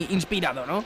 inspirado, ¿no?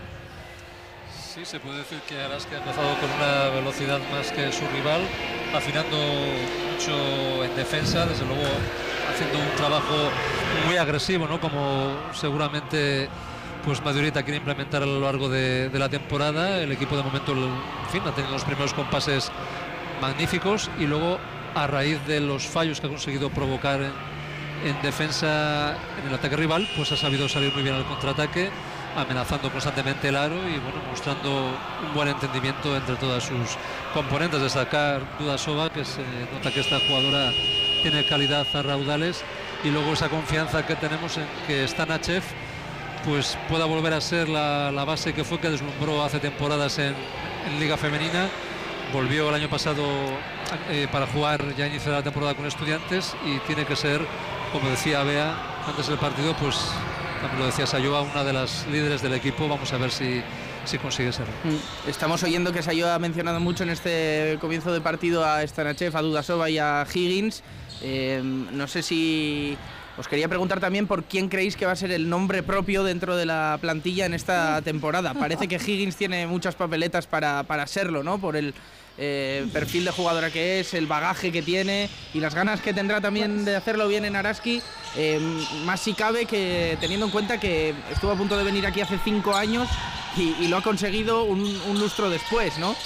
Sí, se puede decir que Araski ha empezado con una velocidad más que su rival, afinando mucho en defensa, desde luego haciendo un trabajo muy agresivo, ¿no? Como seguramente pues Madurita quiere implementar a lo largo de la temporada. El equipo de momento, en fin, ha tenido los primeros compases magníficos y luego, a raíz de los fallos que ha conseguido provocar en defensa, en el ataque rival, pues ha sabido salir muy bien al contraataque, amenazando constantemente el aro y bueno, mostrando un buen entendimiento entre todas sus componentes. Destacar Dudasova, que se nota que esta jugadora tiene calidad a raudales, y luego esa confianza que tenemos en que Stanachev pues pueda volver a ser la base que fue, que deslumbró hace temporadas en Liga Femenina. Volvió el año pasado para jugar ya inicio de la temporada con Estudiantes, y tiene que ser, como decía Bea antes del partido, pues también lo decía Sayoa, una de las líderes del equipo. Vamos a ver si consigue serlo. Estamos oyendo que Sayoa ha mencionado mucho en este comienzo de partido a Stanachev, a Dudasova y a Higgins. No sé si... Os quería preguntar también por quién creéis que va a ser el nombre propio dentro de la plantilla en esta temporada. Parece que Higgins tiene muchas papeletas para serlo, ¿no? Por el perfil de jugadora que es, el bagaje que tiene y las ganas que tendrá también de hacerlo bien en Araski. Más si cabe, que teniendo en cuenta que estuvo a punto de venir aquí hace 5 años y lo ha conseguido un lustro después, ¿no?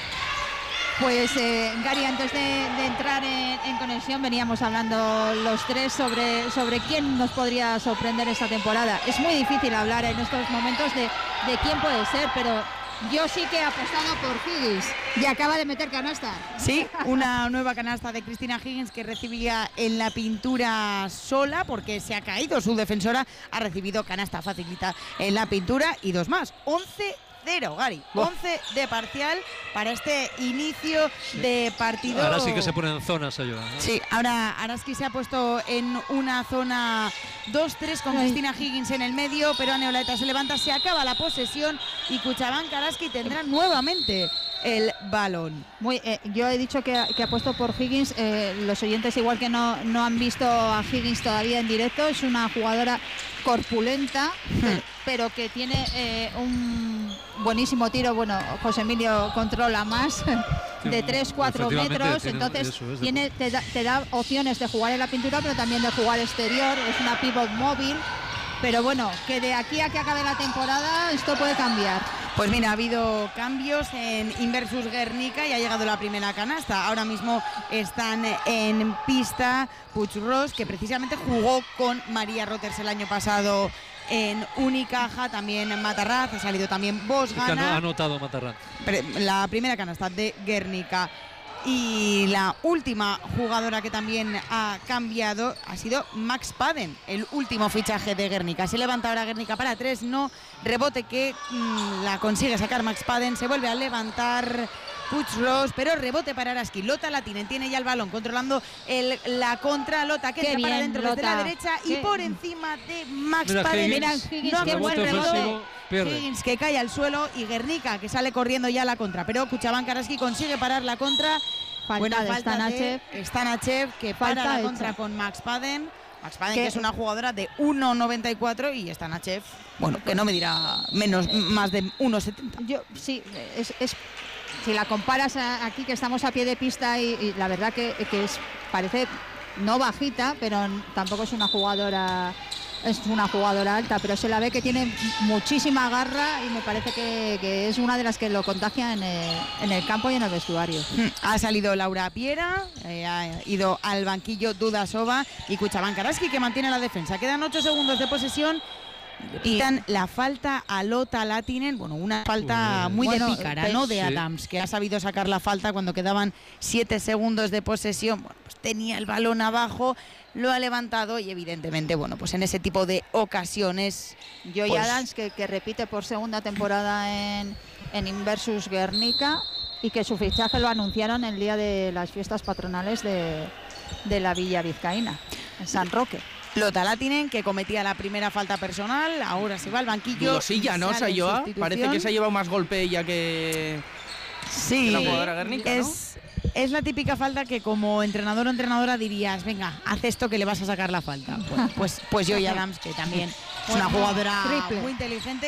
Pues Gary, antes de entrar en conexión veníamos hablando los tres sobre quién nos podría sorprender esta temporada. Es muy difícil hablar en estos momentos de quién puede ser, pero yo sí que he apostado por Higgins y acaba de meter canasta. Sí, una nueva canasta de Cristina Higgins, que recibía en la pintura sola porque se ha caído su defensora. Ha recibido canasta facilita en la pintura y 2 más. 11-0, Gary. 11 de parcial para este inicio de partido. Ahora sí que se pone en zonas, ayuda, ¿no? Sí, ahora Araski se ha puesto en una zona 2-3 con Cristina Higgins en el medio, pero Aneolaeta se levanta, se acaba la posesión y Cuchabank Araski tendrá nuevamente el balón. Yo he dicho que ha puesto por Higgins. Los oyentes igual que no han visto a Higgins todavía en directo. Es una jugadora corpulenta, pero que tiene un buenísimo tiro. Bueno, José Emilio controla más de 3-4 metros, entonces te da opciones de jugar en la pintura, pero también de jugar exterior. Es una pivot móvil, pero bueno, que de aquí a que acabe la temporada esto puede cambiar. Pues mira, ha habido cambios en Inversus Guernica y ha llegado la primera canasta. Ahora mismo están en pista Puig-Ros, que precisamente jugó con María Roters el año pasado en Unicaja, también Matarraz, ha salido tamén Bosgana. Ha anotado Matarraz. La primera canasta de Guernica. Y la última jugadora que también ha cambiado ha sido Max Paden, el último fichaje de Guernica. Se levanta ahora Guernica para 3, no, rebote que la consigue sacar Max Paden, se vuelve a levantar Puig-Ros, pero rebote para Araski. Lota Latinen tiene ya el balón, controlando la contra. Lota que entra para adentro desde la derecha y por encima de Max Paden. Mira Higgins, no, qué buen rebote. Higgins que cae al suelo y Guernica que sale corriendo ya a la contra, pero Cuchabank Araski consigue parar la contra. Buena falta de Stanachev, que para la contra con Max Paden. Max Paden, que es una jugadora de 1,94, y Stanachev, bueno, que no me dirá más de 1,70. Yo sí, si la comparas aquí, que estamos a pie de pista, y la verdad que parece no bajita, pero tampoco es una jugadora. Es una jugadora alta, pero se la ve que tiene muchísima garra y me parece que es una de las que lo contagia en el campo y en el vestuario. Ha salido Laura Piera, ha ido al banquillo Dudasova y Cuchabank Araski, que mantiene la defensa. Quedan 8 segundos de posesión. Le pitan la falta a Lota Latinen, bueno, una falta muy de pícara, ¿no? De Adams, que ha sabido sacar la falta cuando quedaban 7 segundos de posesión. Bueno, pues tenía el balón abajo, lo ha levantado y evidentemente, bueno, pues en ese tipo de ocasiones... Joy Adams, que repite por segunda temporada en Inversus Guernica, y que su fichaje lo anunciaron el día de las fiestas patronales de la Villa Vizcaína, en San Roque. Lota Latinen, que cometía la primera falta personal, ahora se va al banquillo. Dudosilla, ¿no, Sayoa? Parece que se ha llevado más golpe ella que la jugadora Guernica, ¿no? Es la típica falta que como entrenador o entrenadora dirías, venga, haz esto que le vas a sacar la falta. Pues Joy Adams, que también Es una jugadora triple. muy inteligente